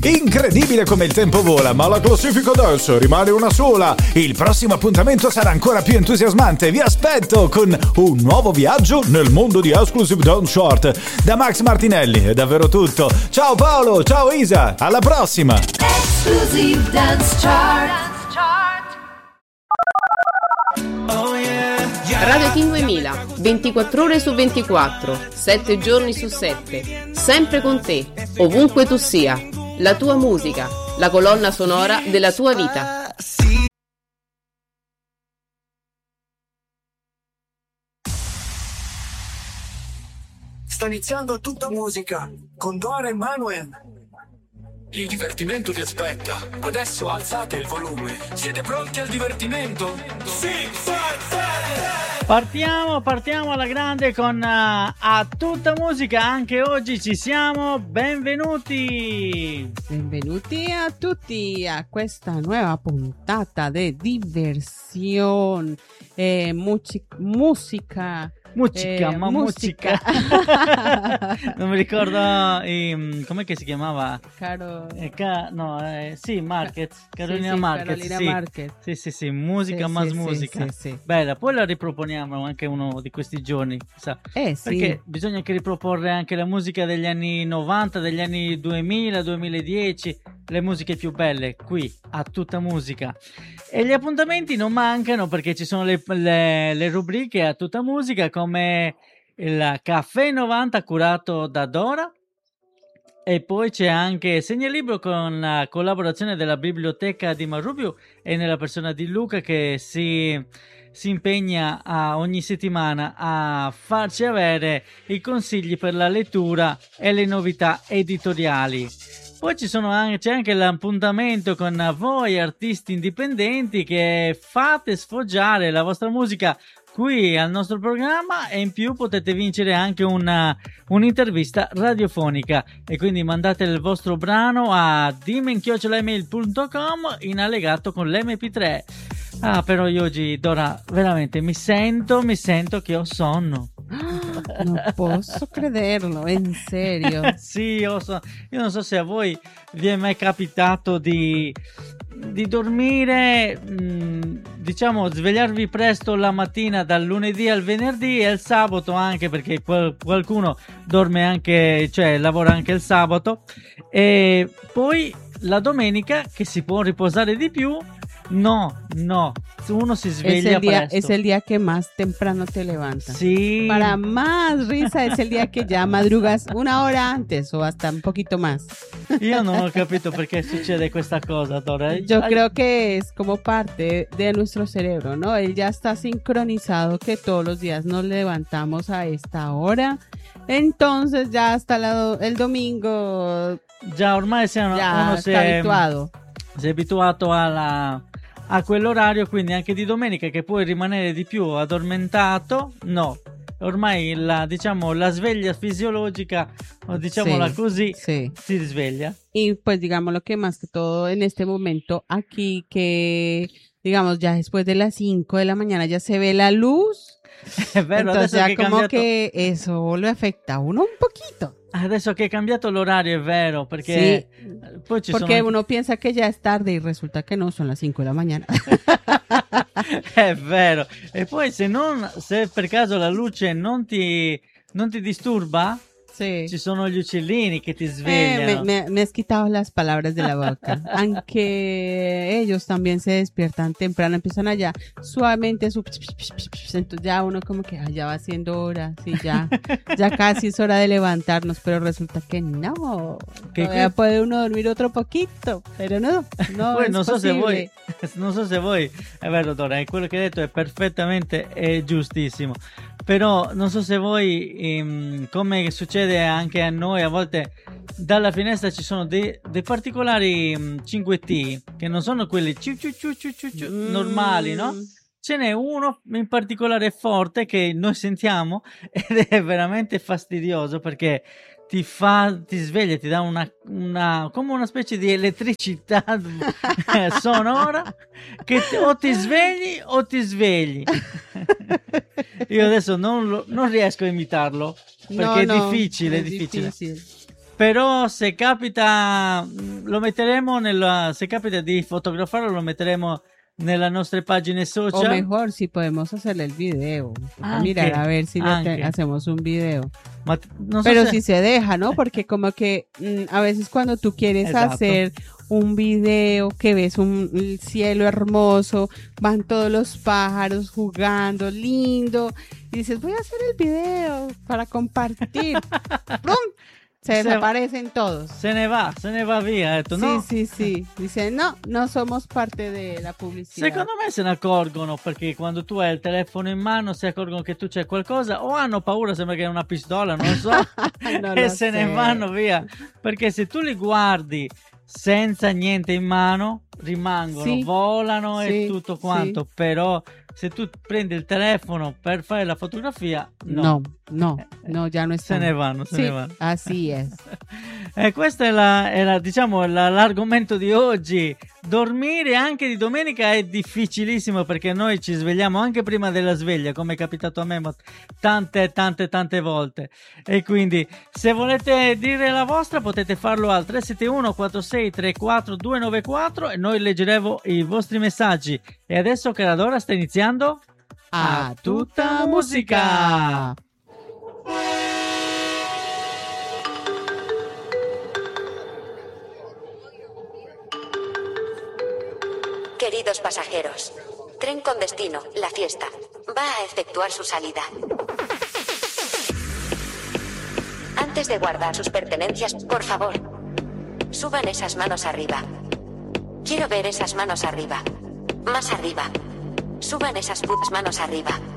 Incredibile come il tempo vola, ma la classifica adesso rimane una sola. Il prossimo appuntamento sarà ancora più entusiasmante. Vi aspetto con un nuovo viaggio nel mondo di Exclusive Dance Chart. Da Max Martinelli è davvero tutto. Ciao Paolo, ciao Isa, alla prossima. Exclusive Dance Chart. Radio Team 2000, 24 ore su 24, 7 giorni su 7, sempre con te, ovunque tu sia. La tua musica, la colonna sonora della tua vita. Sta iniziando Tutta Musica con Dora e Manuel. Il divertimento vi aspetta. Adesso alzate il volume. Siete pronti al divertimento? Sì, Partiamo alla grande con A Tutta Musica. Anche oggi ci siamo. Benvenuti a tutti a questa nuova puntata di diversione musica. Non mi ricordo com'è che si chiamava? Marquez. Carolina Marquez. Carolina Marquez. Sì, musica musica. Sì. Bella, poi la riproponiamo anche uno di questi giorni, sa? Perché bisogna anche riproporre anche la musica degli anni 90, degli anni 2000, 2010, le musiche più belle qui a Tutta Musica. E gli appuntamenti non mancano perché ci sono le rubriche a Tutta Musica, come il Caffè 90 curato da Dora, e poi c'è anche Segnalibro con la collaborazione della biblioteca di Marrubio e nella persona di Luca, che si impegna ogni settimana a farci avere i consigli per la lettura e le novità editoriali. Poi c'è anche l'appuntamento con voi artisti indipendenti che fate sfoggiare la vostra musica qui al nostro programma, e in più potete vincere anche un'intervista radiofonica, e quindi mandate il vostro brano a dimen@email.com in allegato con l'MP3. Però io oggi, Dora, veramente mi sento che ho sonno. Non posso crederlo, in serio. Sì, io non so se a voi vi è mai capitato di dormire, diciamo svegliarvi presto la mattina dal lunedì al venerdì e il sabato anche, perché qualcuno dorme anche, cioè lavora anche il sabato, e poi la domenica che si può riposare di più. No, uno si sveglia presto. Es el día que más temprano te levantas. Sí. Para más risa es el día que ya madrugas una hora antes o hasta un poquito más. Io non ho capito perché succede questa cosa, Dora. Yo creo que es como parte de nuestro cerebro, ¿no? Él ya está sincronizado que todos los días nos levantamos a esta hora. Entonces ya hasta el domingo già ormai uno si è abituato. Si è abituato a quell'orario, quindi anche di domenica, che puoi rimanere di più addormentato, no. Ormai la sveglia fisiologica, o diciamola così, si sveglia. Y pues digámoslo que más que todo en este momento aquí, que digamos ya después de las 5 de la mañana ya se ve la luz. È vero, entonces ya che como cambiato... que eso lo afecta a uno un poquito. Adesso che è cambiato l'orario, è vero, perché poi porque uno piensa que ya es tarde y resulta que no, son las 5 de la mañana. È vero. E poi se per caso la luce non ti disturba, ci sono gli uccellini che ti svegliano. Me has quitado las palabras de la boca. Aunque ellos también se despiertan temprano, empiezan allá suavemente entonces ya uno como que ya va siendo hora, sí, ya casi es hora de levantarnos, pero resulta que no. Todavía puede uno dormir otro poquito, pero no poi es non so posible. Non so se voi, è vero Dora, quello che hai detto è perfettamente giustissimo. Però non so se voi, come succede anche a noi, a volte dalla finestra ci sono dei particolari 5T che non sono quelli normali, no? Ce n'è uno in particolare forte che noi sentiamo ed è veramente fastidioso, perché ti sveglia, ti dà come una specie di elettricità sonora che o ti svegli o ti svegli. Io adesso non riesco a imitarlo perché è difficile. Però se capita lo metteremo se capita di fotografarlo lo metteremo nelle nostre pagine social. O mejor, si podemos hacerle el video. Mirar a ver si hacemos un video. Pero si se deja, ¿no? Porque como que a veces cuando tú quieres hacer un video que ves un cielo hermoso, van todos los pájaros jugando, lindo, y dices, voy a hacer el video para compartir. ¡Pum! Se desaparecen todos. Se ne va via. No. Sì. Dice no somos parte della pubblicità. Secondo me se ne accorgono, perché quando tu hai il telefono in mano si accorgono che tu c'è qualcosa, o hanno paura, sembra che è una pistola, non lo so, e se ne vanno via. Perché se tu li guardi senza niente in mano, rimangono, volano e tutto quanto, però se tu prendi il telefono per fare la fotografia, no, già non se ne vanno. Así es. E questo era diciamo l'argomento di oggi. Dormire anche di domenica è difficilissimo, perché noi ci svegliamo anche prima della sveglia, come è capitato a me tante volte. E quindi se volete dire la vostra potete farlo al 371 46 34 294 e noi leggeremo i vostri messaggi. E adesso che l'ora sta iniziando A Tutta Musica. Queridos pasajeros, tren con destino, La Fiesta, va a efectuar su salida. Antes de guardar sus pertenencias, por favor, suban esas manos arriba. Quiero ver esas manos arriba. Más arriba. Suban esas putas manos arriba.